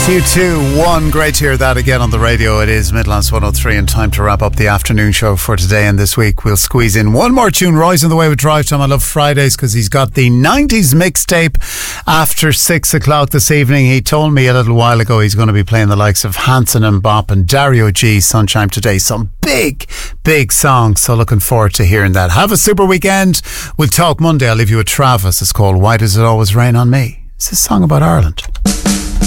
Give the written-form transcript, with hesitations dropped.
221, great to hear that again on the radio. It is Midlands 103 and time to wrap up the afternoon show for today and this week. We'll squeeze in one more tune. Roy's on the way with Drive Time. I love Fridays because he's got the 90s mixtape after 6 o'clock this evening. He told me a little while ago he's going to be playing the likes of Hanson and Bop and Dario G, Sunshine Today. Some big songs, so looking forward to hearing that. Have a super weekend. We'll talk Monday. I'll leave you with Travis. It's called Why Does It Always Rain on Me? It's a song about Ireland.